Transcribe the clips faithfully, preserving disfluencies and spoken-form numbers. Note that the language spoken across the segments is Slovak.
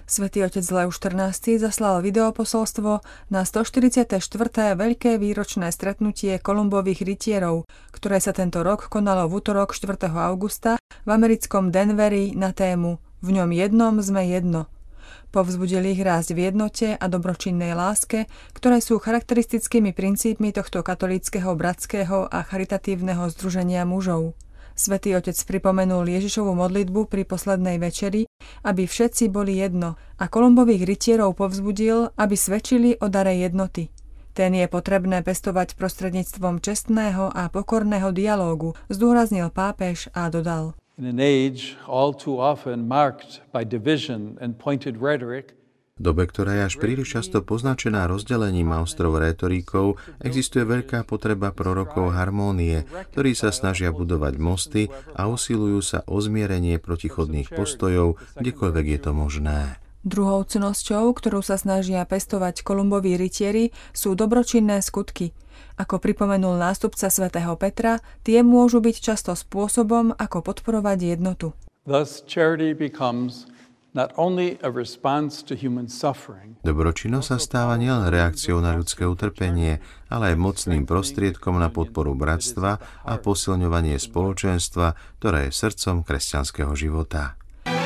Svätý otec Leus štrnásty zaslal videoposolstvo na stoštyridsiate štvrté veľké výročné stretnutie Kolumbových rytierov, ktoré sa tento rok konalo v utorok štvrtého augusta v americkom Denveri na tému V ňom jednom sme jedno. Povzbudil ich rásť v jednote a dobročinnej láske, ktoré sú charakteristickými princípmi tohto katolíckeho, bratského a charitatívneho združenia mužov. Svätý otec pripomenul Ježišovu modlitbu pri poslednej večeri, aby všetci boli jedno, a Kolumbových rytierov povzbudil, aby svedčili o dare jednoty. Ten je potrebné pestovať prostredníctvom čestného a pokorného dialógu, zdôraznil pápež a dodal. In an age all too often marked by division and pointed rhetoric, v dobe, ktorá je až príliš často poznačená rozdelením a ostrou rétorikou, existuje veľká potreba prorokov harmónie, ktorí sa snažia budovať mosty a usilujú sa o zmierenie protichodných postojov, kdekoľvek je to možné. Druhou cnosťou, ktorú sa snažia pestovať Kolumboví rytieri, sú dobročinné skutky. Ako pripomenul nástupca svätého Petra, tie môžu byť často spôsobom, ako podporovať jednotu. Thus charity becomes not only a response to human suffering. Dobročinnosť sa stáva nielen reakciou na ľudské utrpenie, ale aj mocným prostriedkom na podporu bratstva a posilňovanie spoločenstva, ktoré je srdcom kresťanského života.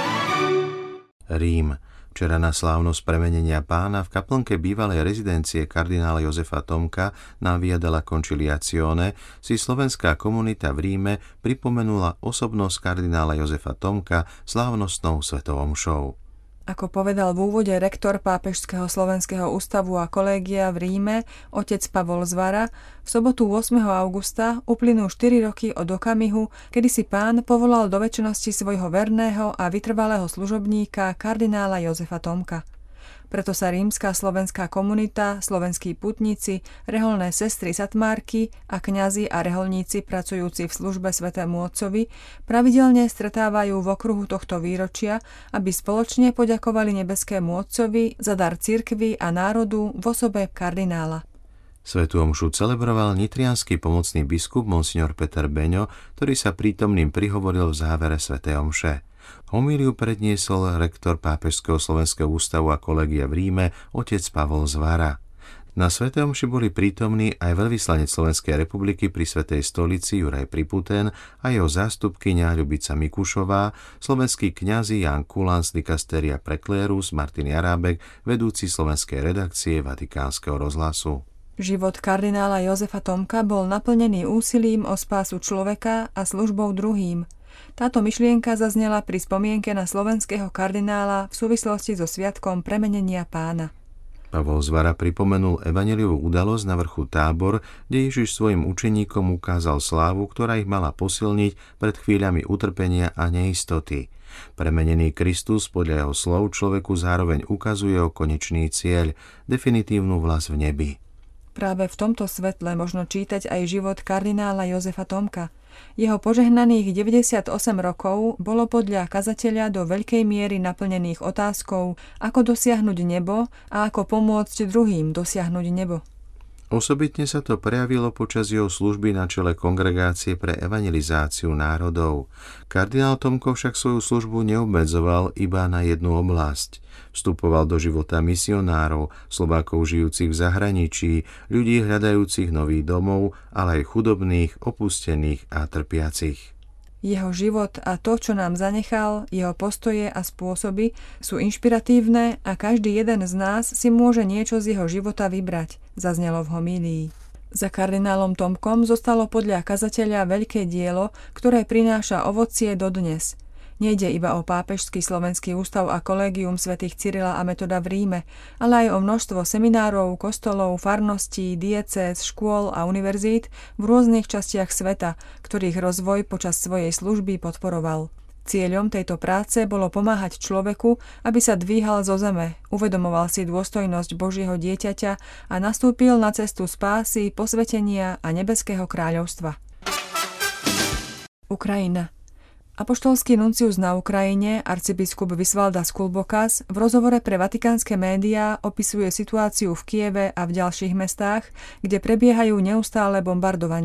Rím. Včera na slávnosť premenenia Pána v kaplnke bývalej rezidencie kardinála Jozefa Tomka na Via della Conciliazione si slovenská komunita v Ríme pripomenula osobnosť kardinála Jozefa Tomka slávnostnou svetou omšou. Ako povedal v úvode rektor Pápežského slovenského ústavu a kolégia v Ríme, otec Pavol Zvara, v sobotu ôsmeho augusta uplynú štyri roky od okamihu, kedy si Pán povolal do večnosti svojho verného a vytrvalého služobníka kardinála Jozefa Tomka. Preto sa rímska slovenská komunita, slovenskí putníci, reholné sestry satmárky a kňazi a reholníci pracujúci v službe svätému Otcovi pravidelne stretávajú v okruhu tohto výročia, aby spoločne poďakovali nebeskému Otcovi za dar cirkvi a národu v osobe kardinála. Svätú omšu celebroval nitriansky pomocný biskup monsignor Peter Beňo, ktorý sa prítomným prihovoril v závere svätej omše. Homíliu predniesol rektor Pápežského slovenského ústavu a kolégia v Ríme, otec Pavol Zvara. Na svätej omši boli prítomní aj veľvyslanec Slovenskej republiky pri Svätej stolici Juraj Priputen a jeho zástupkyňa Ľubica Mikušová, slovenskí kňazi Ján Kulan z dikasteria Preclerus, Martin Jarábek, vedúci slovenskej redakcie Vatikánskeho rozhlasu. Život kardinála Jozefa Tomka bol naplnený úsilím o spásu človeka a službou druhým. Táto myšlienka zaznela pri spomienke na slovenského kardinála v súvislosti so sviatkom premenenia Pána. Pavol Zvara pripomenul evanjeliovú udalosť na vrchu Tábor, kde Ježiš svojim učeníkom ukázal slávu, ktorá ich mala posilniť pred chvíľami utrpenia a neistoty. Premenený Kristus podľa jeho slov človeku zároveň ukazuje o konečný cieľ, definitívnu vlasť v nebi. Práve v tomto svetle možno čítať aj život kardinála Jozefa Tomka. Jeho požehnaných deväťdesiatosem rokov bolo podľa kazateľa do veľkej miery naplnených otázkou, ako dosiahnuť nebo a ako pomôcť druhým dosiahnuť nebo. Osobitne sa to prejavilo počas jeho služby na čele kongregácie pre evangelizáciu národov. Kardinál Tomko však svoju službu neobmedzoval iba na jednu oblasť. Vstupoval do života misionárov, Slovákov žijúcich v zahraničí, ľudí hľadajúcich nový domov, ale aj chudobných, opustených a trpiacich. Jeho život a to, čo nám zanechal, jeho postoje a spôsoby sú inšpiratívne a každý jeden z nás si môže niečo z jeho života vybrať, zaznelo v homílii. Za kardinálom Tomkom zostalo podľa kazateľa veľké dielo, ktoré prináša ovocie dodnes. Nejde iba o Pápežský slovenský ústav a kolégium svätých Cyrila a Metoda v Ríme, ale aj o množstvo seminárov, kostolov, farností, diecéz, škôl a univerzít v rôznych častiach sveta, ktorých rozvoj počas svojej služby podporoval. Cieľom tejto práce bolo pomáhať človeku, aby sa dvíhal zo zeme, uvedomoval si dôstojnosť Božieho dieťaťa a nastúpil na cestu spásy, posvetenia a nebeského kráľovstva. Ukrajina. Apoštolský nuncius na Ukrajine, arcibiskup Visvaldas Kulbokas, v rozhovore pre vatikánske médiá opisuje situáciu v Kieve a v ďalších mestách, kde prebiehajú neustále bombardovania.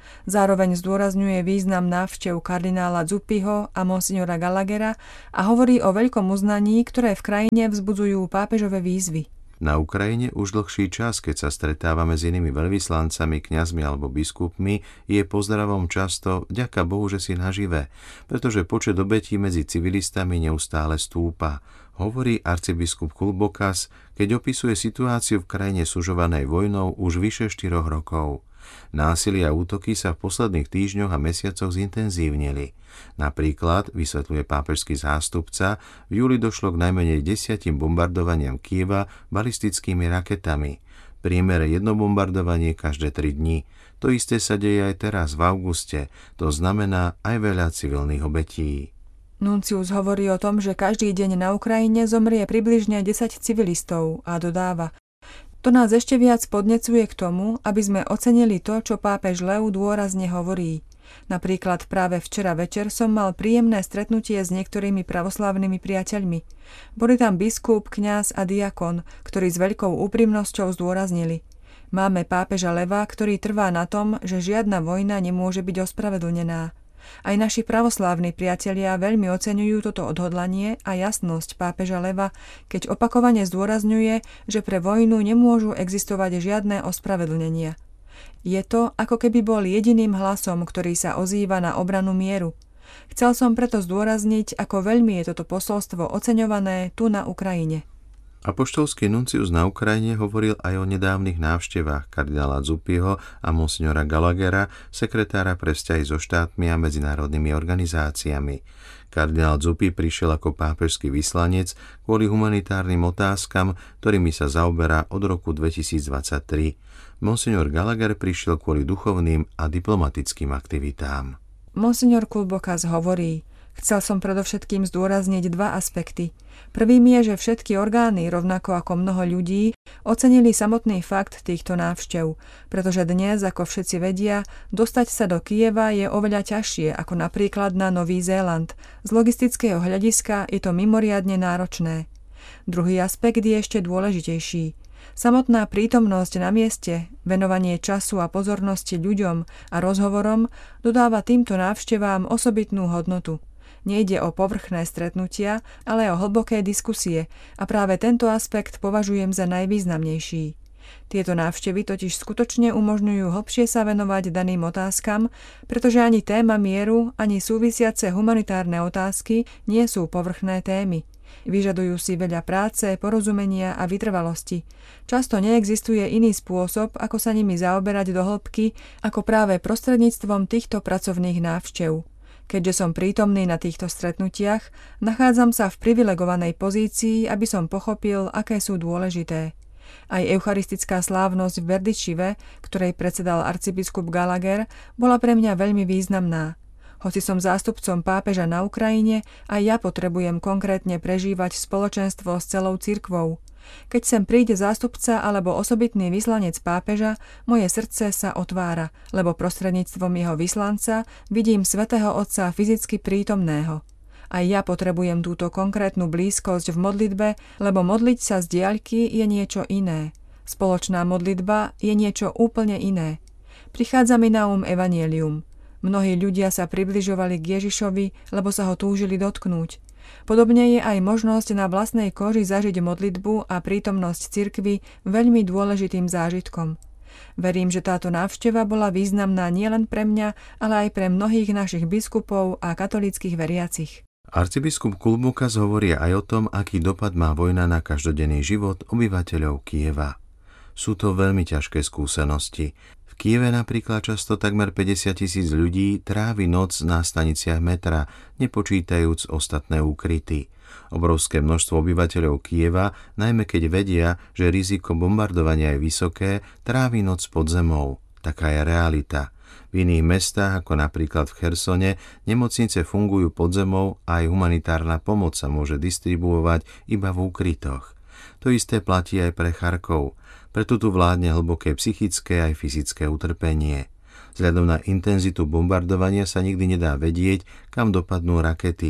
Zároveň zdôrazňuje význam návštev kardinála Zuppiho a monsignora Gallaghera a hovorí o veľkom uznaní, ktoré v krajine vzbudzujú pápežové výzvy. Na Ukrajine už dlhší čas, keď sa stretávame s inými veľvyslancami, kňazmi alebo biskupmi, je pozdravom často vďaka Bohu, že si nažive, pretože počet obetí medzi civilistami neustále stúpa, hovorí arcibiskup Kulbokas, keď opisuje situáciu v krajine sužovanej vojnou už vyše štyroch rokov. Násilie a útoky sa v posledných týždňoch a mesiacoch zintenzívnili. Napríklad, vysvetľuje pápežský zástupca, v júli došlo k najmenej desiatim bombardovaniam Kyjeva balistickými raketami. V priemere jedno bombardovanie každé tri dni. To isté sa deje aj teraz v auguste. To znamená aj veľa civilných obetí. Nuncius hovorí o tom, že každý deň na Ukrajine zomrie približne desať civilistov a dodáva: To nás ešte viac podnecuje k tomu, aby sme ocenili to, čo pápež Leo dôrazne hovorí. Napríklad práve včera večer som mal príjemné stretnutie s niektorými pravoslavnými priateľmi. Boli tam biskup, kňaz a diakon, ktorí s veľkou úprimnosťou zdôraznili: Máme pápeža Leva, ktorý trvá na tom, že žiadna vojna nemôže byť ospravedlnená. Aj naši pravoslávni priatelia veľmi oceňujú toto odhodlanie a jasnosť pápeža Leva, keď opakovane zdôrazňuje, že pre vojnu nemôžu existovať žiadne ospravedlnenia. Je to, ako keby bol jediným hlasom, ktorý sa ozýva na obranu mieru. Chcel som preto zdôrazniť, ako veľmi je toto posolstvo oceňované tu na Ukrajine. Apoštolský nuncius na Ukrajine hovoril aj o nedávnych návštevách kardinála Zuppiho a monsignora Gallaghera, sekretára pre vzťahy so štátmi a medzinárodnými organizáciami. Kardinál Zuppi prišiel ako pápežský vyslanec kvôli humanitárnym otázkam, ktorými sa zaoberá od roku dvetisícdvadsaťtri. Monsignor Gallagher prišiel kvôli duchovným a diplomatickým aktivitám. Monsignor Kulbokas hovorí: Chcel som predovšetkým zdôrazniť dva aspekty. Prvým je, že všetky orgány, rovnako ako mnoho ľudí, ocenili samotný fakt týchto návštev, pretože dnes, ako všetci vedia, dostať sa do Kyjeva je oveľa ťažšie ako napríklad na Nový Zéland. Z logistického hľadiska je to mimoriadne náročné. Druhý aspekt je ešte dôležitejší. Samotná prítomnosť na mieste, venovanie času a pozornosti ľuďom a rozhovorom dodáva týmto návštevám osobitnú hodnotu. Nejde o povrchné stretnutia, ale o hlboké diskusie a práve tento aspekt považujem za najvýznamnejší. Tieto návštevy totiž skutočne umožňujú hlbšie sa venovať daným otázkam, pretože ani téma mieru, ani súvisiace humanitárne otázky nie sú povrchné témy. Vyžadujú si veľa práce, porozumenia a vytrvalosti. Často neexistuje iný spôsob, ako sa nimi zaoberať do hĺbky, ako práve prostredníctvom týchto pracovných návštev. Keďže som prítomný na týchto stretnutiach, nachádzam sa v privilegovanej pozícii, aby som pochopil, aké sú dôležité. Aj eucharistická slávnosť v Berdyčive, ktorej predsedal arcibiskup Gallagher, bola pre mňa veľmi významná. Hoci som zástupcom pápeža na Ukrajine, aj ja potrebujem konkrétne prežívať spoločenstvo s celou cirkvou. Keď sem príde zástupca alebo osobitný vyslanec pápeža, moje srdce sa otvára, lebo prostredníctvom jeho vyslanca vidím svätého Otca fyzicky prítomného. Aj ja potrebujem túto konkrétnu blízkosť v modlitbe, lebo modliť sa z diaľky je niečo iné. Spoločná modlitba je niečo úplne iné. Prichádza mi na um evanjelium. Mnohí ľudia sa približovali k Ježišovi, lebo sa ho túžili dotknúť. Podobne je aj možnosť na vlastnej koži zažiť modlitbu a prítomnosť cirkvi veľmi dôležitým zážitkom. Verím, že táto návšteva bola významná nielen pre mňa, ale aj pre mnohých našich biskupov a katolíckych veriacich. Arcibiskup Kulbokas hovorí aj o tom, aký dopad má vojna na každodenný život obyvateľov Kyjeva. Sú to veľmi ťažké skúsenosti. V Kyjeve napríklad často takmer päťdesiat tisíc ľudí trávi noc na staniciach metra, nepočítajúc ostatné úkryty. Obrovské množstvo obyvateľov Kyjeva, najmä keď vedia, že riziko bombardovania je vysoké, trávi noc pod zemou. Taká je realita. V iných mestách, ako napríklad v Chersone, nemocnice fungujú pod zemou a aj humanitárna pomoc sa môže distribuovať iba v úkrytoch. To isté platí aj pre Charkov. Preto tu vládne hlboké psychické aj fyzické utrpenie. Vzhľadom na intenzitu bombardovania sa nikdy nedá vedieť, kam dopadnú rakety.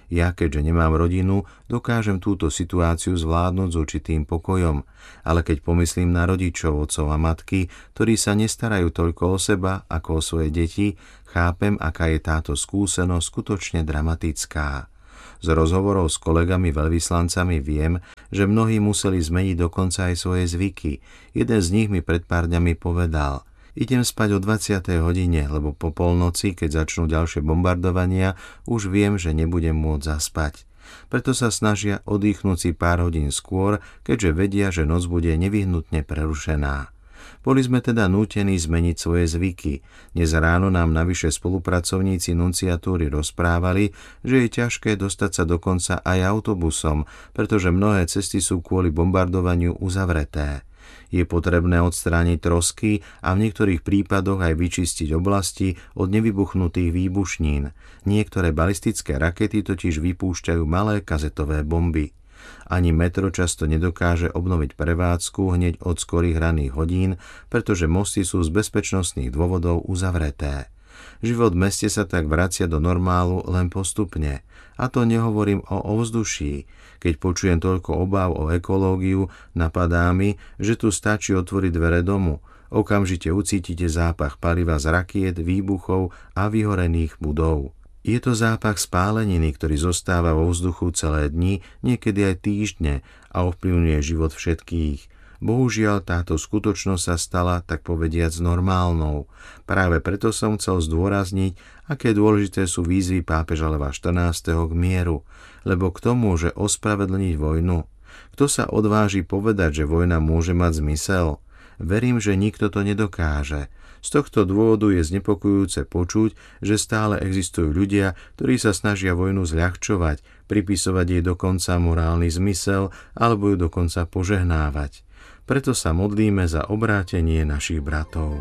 Ja, keďže nemám rodinu, dokážem túto situáciu zvládnuť s určitým pokojom, ale keď pomyslím na rodičov, otcov a matky, ktorí sa nestarajú toľko o seba ako o svoje deti, chápem, aká je táto skúsenosť skutočne dramatická. Z rozhovorov s kolegami veľvyslancami viem, že mnohí museli zmeniť dokonca aj svoje zvyky. Jeden z nich mi pred pár dňami povedal: idem spať o dvadsiatej hodine, lebo po polnoci, keď začnú ďalšie bombardovania, už viem, že nebudem môcť zaspať. Preto sa snažia oddychnúť si pár hodín skôr, keďže vedia, že noc bude nevyhnutne prerušená. Boli sme teda nútení zmeniť svoje zvyky. Dnes ráno nám navyše spolupracovníci nunciatúry rozprávali, že je ťažké dostať sa dokonca aj autobusom, pretože mnohé cesty sú kvôli bombardovaniu uzavreté. Je potrebné odstrániť trosky a v niektorých prípadoch aj vyčistiť oblasti od nevybuchnutých výbušnín. Niektoré balistické rakety totiž vypúšťajú malé kazetové bomby. Ani metro často nedokáže obnoviť prevádzku hneď od skorých ranných hodín, pretože mosty sú z bezpečnostných dôvodov uzavreté. Život v meste sa tak vracia do normálu len postupne. A to nehovorím o ovzduší. Keď počujem toľko obáv o ekológiu, napadá mi, že tu stačí otvoriť dvere domu. Okamžite ucítite zápach paliva z rakiet, výbuchov a vyhorených budov. Je to zápach spáleniny, ktorý zostáva vo vzduchu celé dni, niekedy aj týždne a ovplyvňuje život všetkých. Bohužiaľ, táto skutočnosť sa stala, tak povediac, normálnou. Práve preto som chcel zdôrazniť, aké dôležité sú výzvy pápeža Leva štrnásteho k mieru, lebo kto môže ospravedlniť vojnu? Kto sa odváži povedať, že vojna môže mať zmysel? Verím, že nikto to nedokáže. Z tohto dôvodu je znepokojujúce počuť, že stále existujú ľudia, ktorí sa snažia vojnu zľahčovať, pripisovať jej dokonca morálny zmysel alebo ju dokonca požehnávať. Preto sa modlíme za obrátenie našich bratov.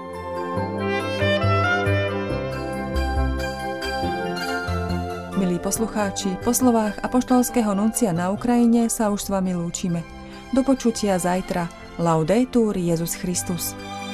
Milí poslucháči, po slovách apoštolského nuncia na Ukrajine sa už s vami lúčime. Do počutia zajtra. Laudetur Jesus Christus.